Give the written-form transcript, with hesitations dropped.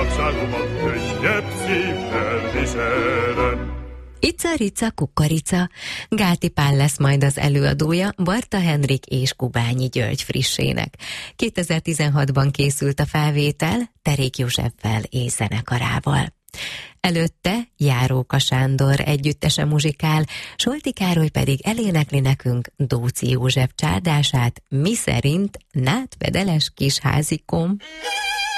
Igazságomat könnyebb szívvel viselem. Ica-rica, kukorica. Gáti Pál lesz majd az előadója Barta Henrik és Kubányi György frissének. 2016-ban készült a felvétel Terék Józseffel és zenekarával. Előtte Járóka Sándor együttese muzsikál, Solti Károly pedig elénekli nekünk Dóczy József csárdását, miszerint nátvedeles kis házikom.